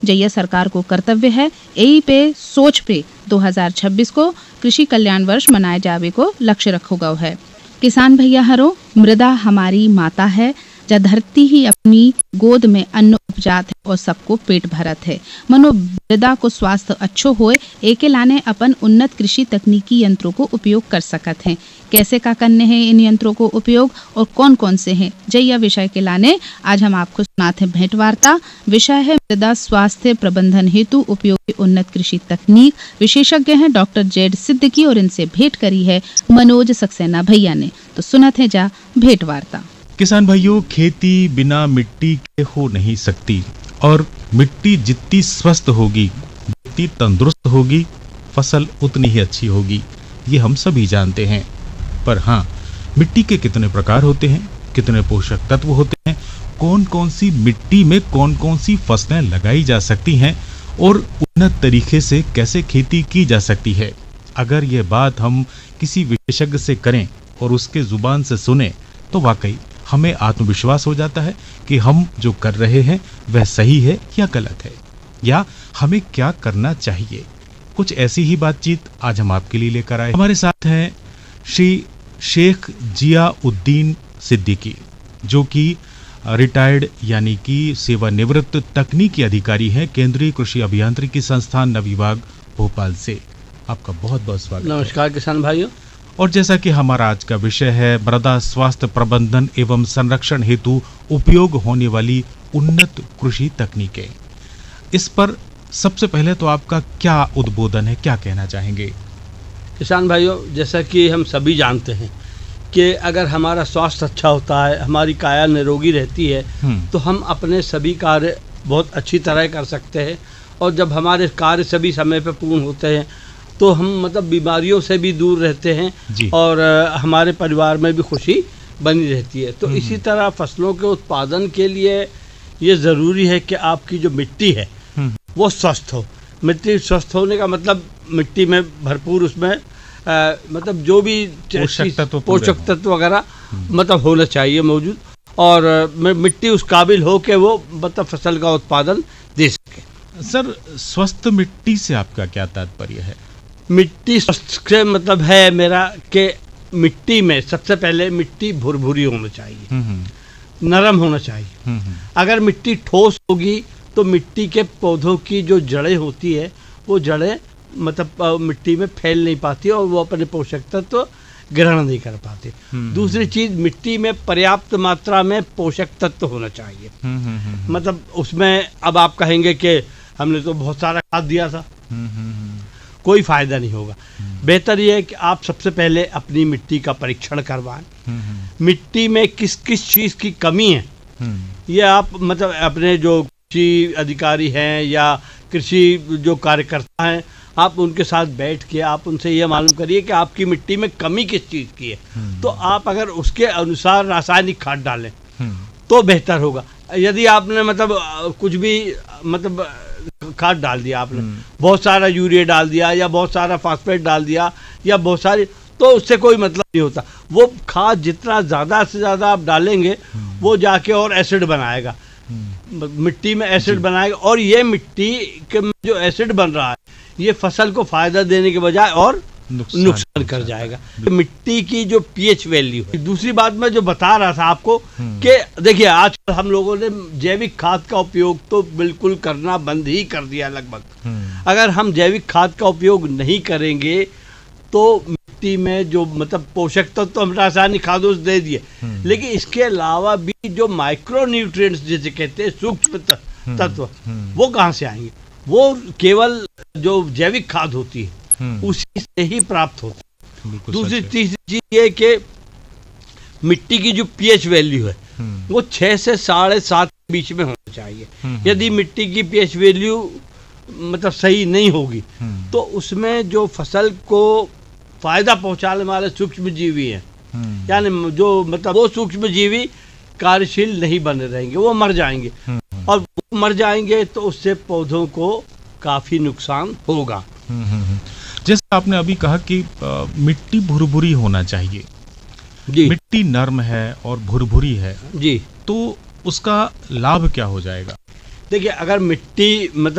जैया सरकार को कर्तव्य है यही पे सोच पे 2026 को कृषि कल्याण वर्ष मनाए जावे को लक्ष्य रखो गयो है। किसान भैया हरो, मृदा हमारी माता है, जा धरती ही अपनी गोद में अन्न उपजात है और सबको पेट भरत है। मनो मृदा को स्वास्थ्य अच्छो होए एके लाने अपन उन्नत कृषि तकनीकी यंत्रों को उपयोग कर सकत हैं। कैसे का करने हैं इन यंत्रों को उपयोग और कौन कौन से हैं, जैया विषय के लाने आज हम आपको सुनाते हैं भेंट वार्ता। विषय है मृदा स्वास्थ्य प्रबंधन हेतु उपयोगी उन्नत कृषि तकनीक। विशेषज्ञ हैं डॉक्टर जेड सिद्दीकी और इनसे भेंट करी है मनोज सक्सेना भैया ने। तो सुनते हैं जा भेंट वार्ता। किसान भाइयों, खेती बिना मिट्टी के हो नहीं सकती और मिट्टी जितनी स्वस्थ होगी, जितनी तंदुरुस्त होगी, फसल उतनी ही अच्छी होगी, ये हम सभी जानते हैं। पर हाँ, मिट्टी के कितने प्रकार होते हैं, कितने पोषक तत्व होते हैं, कौन कौन सी मिट्टी में कौन कौन सी फसलें लगाई जा सकती हैं और उन्नत तरीके से कैसे खेती की जा सकती है। अगर ये बात हम किसी विशेषज्ञ से करें और उसके जुबान से सुने तो वाकई हमें आत्मविश्वास हो जाता है कि हम जो कर रहे हैं वह सही है या गलत है, या हमें क्या करना चाहिए। कुछ ऐसी ही बातचीत आज हम आपके लिए लेकर आए। हमारे साथ हैं श्री शेख जियाउद्दीन सिद्दीकी, जो कि रिटायर्ड यानी कि सेवानिवृत्त तकनीकी अधिकारी हैं केंद्रीय कृषि अभियांत्रिकी संस्थान नवविभाग भोपाल से। आपका बहुत बहुत स्वागत। नमस्कार किसान भाइयों। और जैसा कि हमारा आज का विषय है मृदा स्वास्थ्य प्रबंधन एवं संरक्षण हेतु उपयोग होने वाली उन्नत कृषि तकनीकें, इस पर सबसे पहले तो आपका क्या उद्बोधन है, क्या कहना चाहेंगे? किसान भाइयों, जैसा कि हम सभी जानते हैं कि अगर हमारा स्वास्थ्य अच्छा होता है, हमारी काया निरोगी रहती है, तो हम अपने सभी कार्य बहुत अच्छी तरह कर सकते हैं। और जब हमारे कार्य सभी समय पर पूर्ण होते हैं तो हम मतलब बीमारियों से भी दूर रहते हैं और हमारे परिवार में भी खुशी बनी रहती है। तो इसी तरह फसलों के उत्पादन के लिए ये ज़रूरी है कि आपकी जो मिट्टी है वो स्वस्थ हो। मिट्टी स्वस्थ होने का मतलब मिट्टी में भरपूर उसमें मतलब जो भी पोषक तत्व वगैरह मतलब होना चाहिए मौजूद, और मिट्टी उस काबिल हो कि वो मतलब फसल का उत्पादन दे सके। सर, स्वस्थ मिट्टी से आपका क्या तात्पर्य है? मिट्टी स्वस्थ से मतलब है मेरा कि मिट्टी में सबसे पहले मिट्टी भुरभुरी होना चाहिए, नरम होना चाहिए। अगर मिट्टी ठोस होगी तो मिट्टी के पौधों की जो जड़ें होती है वो जड़ें मतलब मिट्टी में फैल नहीं पाती और वो अपने पोषक तत्व ग्रहण नहीं कर पाते। दूसरी चीज, मिट्टी में पर्याप्त मात्रा में पोषक तत्व होना चाहिए। मतलब उसमें अब आप कहेंगे कि हमने तो बहुत सारा खाद दिया था, कोई फायदा नहीं होगा। बेहतर यह है कि आप सबसे पहले अपनी मिट्टी का परीक्षण करवाएं। मिट्टी में किस किस चीज़ की कमी है ये आप मतलब अपने जो कृषि अधिकारी हैं या कृषि जो कार्यकर्ता हैं, आप उनके साथ बैठ के आप उनसे ये मालूम करिए कि आपकी मिट्टी में कमी किस चीज़ की है। तो आप अगर उसके अनुसार रासायनिक खाद डालें तो बेहतर होगा। यदि आपने मतलब कुछ भी मतलब खाद डाल दिया, आपने बहुत सारा यूरिया डाल दिया या बहुत सारा फास्फेट डाल दिया या बहुत सारी, तो उससे कोई मतलब नहीं होता। वो खाद जितना ज़्यादा से ज़्यादा आप डालेंगे वो जाके और एसिड बनाएगा, मिट्टी में एसिड बनाएगा, और ये मिट्टी के जो एसिड बन रहा है ये फसल को फायदा देने के बजाय और नुकसान कर जाएगा। तो मिट्टी की जो पीएच वैल्यू है। दूसरी बात मैं जो बता रहा था आपको कि देखिए आजकल हम लोगों ने जैविक खाद का उपयोग तो बिल्कुल करना बंद ही कर दिया लगभग। अगर हम जैविक खाद का उपयोग नहीं करेंगे तो मिट्टी में जो मतलब पोषक तत्व तो हम रासायनिक खादों से दे दिए, लेकिन इसके अलावा भी जो माइक्रो न्यूट्रिएंट्स जिसे कहते हैं सूक्ष्म तत्व वो कहाँ से आएंगे? वो केवल जो जैविक खाद होती है उसी से ही प्राप्त होता है। दूसरी तीसरी चीज ये कि मिट्टी की जो पीएच वैल्यू है वो 6 से 7.5 के बीच में होना चाहिए। यदि मिट्टी की पीएच वैल्यू मतलब सही नहीं होगी तो उसमें जो फसल को फायदा पहुंचाने वाले सूक्ष्म जीवी हैं, यानी जो मतलब वो सूक्ष्म जीवी कार्यशील नहीं बने रहेंगे, वो मर जाएंगे, और वो मर जाएंगे तो उससे पौधों को काफी नुकसान होगा। जैसे आपने अभी कहा कि मिट्टी भुरभुरी होना चाहिए जी। मिट्टी नर्म है और भुरभुरी है जी, तो उसका लाभ क्या हो जाएगा? देखिए अगर मिट्टी मतलब